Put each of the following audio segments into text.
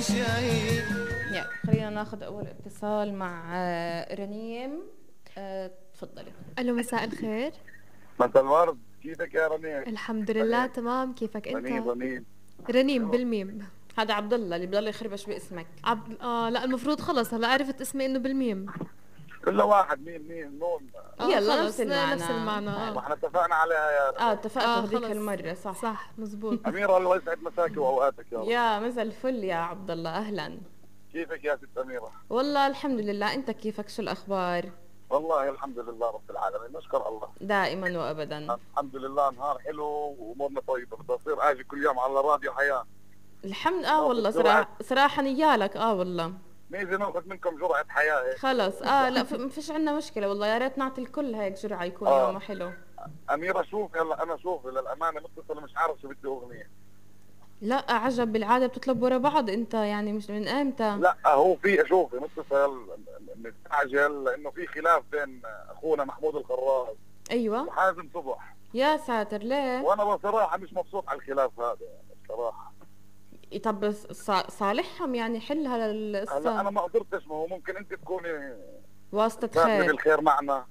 يلا خلينا ناخذ اول اتصال مع رنيم. تفضلي. الو، مساء الخير. مساء الورد، كيفك يا رنيم؟ الحمد لله تمام، كيفك انت؟ رنيم رنيم بالميم. هذا عبد الله اللي بضل يخربش باسمك. لا المفروض خلص هلا عرفت اسمي انه بالميم. كل واحد مين نون. يلا خلص نفس المعنى. واحنا اتفقنا عليها يا اتفقت هذيك المرة. صح مزبوط. أميرة، الله يسعد مساك وأوقاتك يا رب. يا مساء الفل يا عبد الله، أهلا. كيفك يا ست أميرة؟ والله الحمد لله، أنت كيفك؟ شو الأخبار؟ والله الحمد لله رب العالمين، نشكر الله دائما وأبدا. الحمد لله، نهار حلو وأمورنا طيبة. بدي أصير آجي كل يوم على راديو حياة. الحمد والله صراحة نيالك. والله نيجي ناخذ منكم جرعة حياة هيك. خلص لا ما فيش عندنا مشكلة والله، يا ريت نعطي الكل هيك جرعة يكون يومه حلو. أميرة شوف، هلا أنا شوف للأمانة متصل مش عارف شو بدي أغنية. لا عجب، بالعادة بتطلب ورا بعض انت، يعني مش من امتى؟ لا هو في شوفي متصل مستعجل لانه في خلاف بين اخونا محمود الخراز ايوه وحازم صبح. يا ساتر، ليه؟ وانا بصراحه مش مبسوط على الخلاف هذا يعني بصراحه. طب صالحهم يعني، حلها للقصة. هلا انا ما قدرتش، ما هو ممكن انت تكوني واسطة خير. بالخير معنا.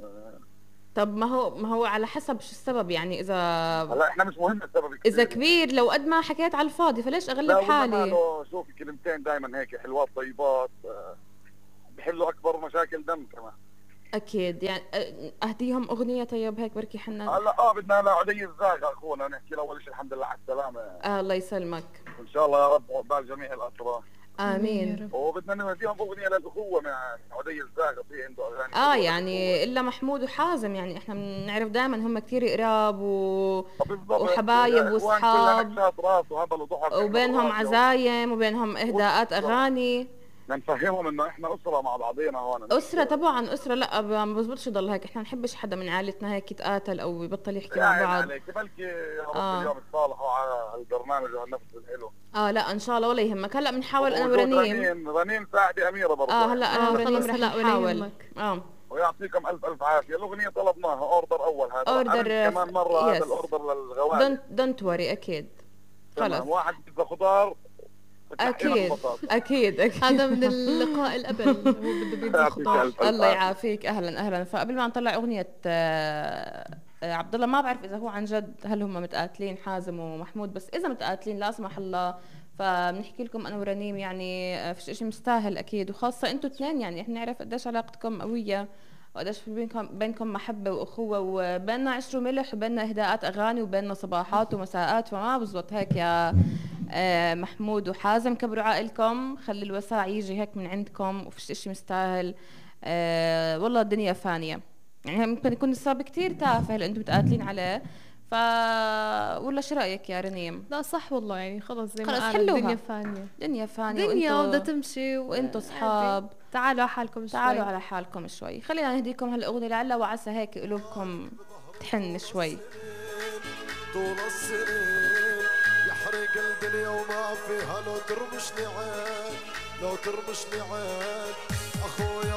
طب ما هو على حسب شو السبب يعني. هلا احنا مش مهم السبب كتير. اذا كبير لو قد ما حكيت على الفاضي فليش اغلب لا حالي؟ لا شوفي كلمتين دائما هيك حلوات طيبات بحلوا اكبر مشاكل دم كمان. اكيد يعني. اهديهم اغنية طيب هيك بركي حنا. هلا بدنا لعدي الزاغ اخونا نحكي له اول شيء الحمد لله على السلامه. الله يسلمك. ان شاء الله يا رب عقبال جميع الاطراف. امين. وبدنا نهديهم اغنيه للاخوه مع عدي الزاغ، في عنده اغاني يعني الا محمود وحازم، يعني احنا بنعرف دائما هم كثير قراب بالضبط. وحبايب واصحاب وضحك وبينهم عزايم وبينهم اهداءات اغاني. نفهمهم انه احنا اسره مع بعضينا هون. اسره طبعا، اسره. لا ما بزبطش يضل هيك، احنا ما نحبش حدا من عائلتنا هيك يتقاتل او يبطل يحكي مع بعض. عليك بلكي يا رب اليوم تصالحوا على البرنامج وهالنفس الحلو. لا ان شاء الله ولا يهمك. هلا بنحاول انا ورنيم. رنيم ساعدي اميره برضه. هلا انا ورنيم رح نحاول. ويعطيكم الف عافيه. الاغنيه طلبناها اوردر اول، هذا اوردر كمان مره. هذا الاوردر للغوالي. دونت وري. اكيد خلص. واحد بده خضار. أكيد. هذا من اللقاء الأبل، هو بده بيتزا خضار. الله يعافيك. أهلا. فقبل ما نطلع أغنية عبد الله، ما بعرف إذا هو عن جد هل هم متقاتلين حازم ومحمود، بس إذا متقاتلين لا سمح الله فبنحكي لكم أنا ورنيم يعني فيش إشي مستاهل أكيد، وخاصة أنتوا اثنين يعني إحنا نعرف قديش علاقتكم قوية وقديش في بينكم محبة وأخوة، وبيننا عشر وملح وبيننا إهداءات أغاني وبيننا صباحات ومساءات، فما بزبط هيك يا محمود وحازم. كبروا عائلكم، خلي الوساع يجي هيك من عندكم وفيش اشي مستاهل. والله الدنيا فانية يعني، ممكن يكون السبب كتير تافه اللي انتم متقاتلين عليه. ولا شو رايك يا رنيم؟ لا صح والله، يعني خلص زي ما خلص قال حلوها. الدنيا فانية دنيا بدها تمشي وانتوا صحاب. تعالوا على حالكم شوي. تعالوا على حالكم شوي. خلينا نهديكم هالاغنية لعل وعسى هيك قلوبكم تحن شوي. طول السنين يحرق الدنيا وما فيها لو ترمشني عين، لو ترمشني عين اخويا